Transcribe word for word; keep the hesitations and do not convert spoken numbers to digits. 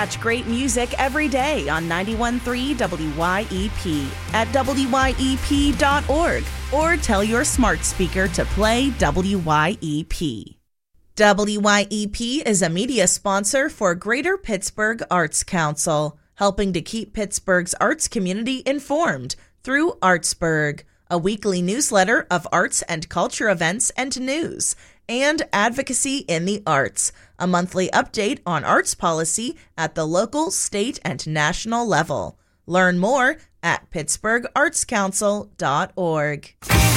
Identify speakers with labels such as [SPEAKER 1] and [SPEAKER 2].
[SPEAKER 1] Catch great music every day on ninety-one point three W Y E P at W Y E P dot org or tell your smart speaker to play W Y E P. W Y E P is a media sponsor for Greater Pittsburgh Arts Council, helping to keep Pittsburgh's arts community informed through Artsburg, a weekly newsletter of arts and culture events and news, and Advocacy in the Arts, a monthly update on arts policy at the local, state, and national level. Learn more at pittsburgh arts council dot org.